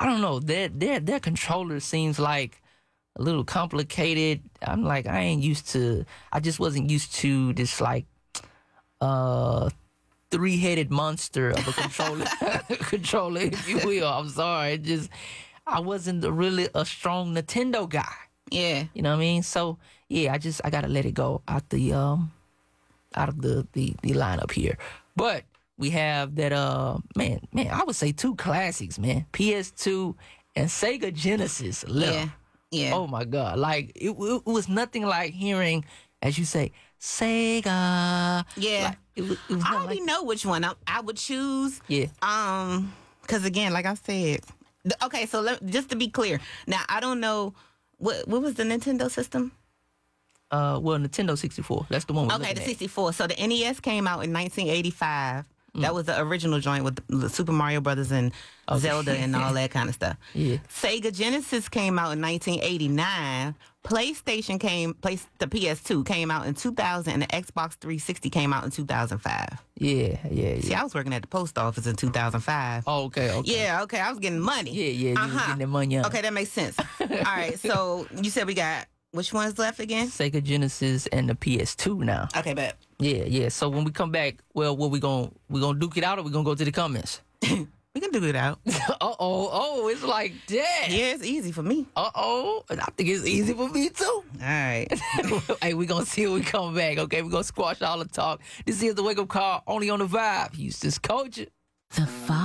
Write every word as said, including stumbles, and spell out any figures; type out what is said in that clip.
I don't know. Their their their controller seems like a little complicated. I'm like, I ain't used to. I just wasn't used to this like uh three-headed monster of a controller, controller, if you will. I'm sorry. It just I wasn't really a strong Nintendo guy. Yeah. You know what I mean? So yeah, I just I gotta let it go out the um out of the the, the lineup here. But we have that uh man man I would say two classics, man. P S two and Sega Genesis left. Yeah. Yeah. Oh my God! Like it, it was nothing like hearing, as you say, Sega. Yeah. Like, it, was- it was I not already like, know which one I, I would choose. Yeah. Um, because again, like I said, th- okay. So let, just to be clear, now I don't know what what was the Nintendo system. Uh, well, Nintendo sixty-four. That's the one. We're Okay, looking the at. sixty-four. So the N E S came out in nineteen eighty-five. That was the original joint with the Super Mario Brothers and Okay. Zelda and all that kind of stuff. Yeah. Sega Genesis came out in nineteen eighty-nine. PlayStation came, place the P S two came out in two thousand, and the Xbox three sixty came out in two thousand five. Yeah, yeah, yeah. See, I was working at the post office in two thousand five. Oh, okay, okay. Yeah, okay, I was getting money. Yeah, yeah, you was getting that money out. Okay, that makes sense. All right, so you said we got which one's left again? Sega Genesis and the P S two now. Okay, bet. Yeah, yeah. So when we come back, well, what we gonna we gonna duke it out, or we gonna go to the comments? We can do it out. uh oh, oh, it's like that. Yeah, it's easy for me. Uh oh, I think it's easy for me too. All right. Hey, we gonna see when we come back. Okay, we gonna squash all the talk. This is the wake up call only on the Vibe. Houston's culture. The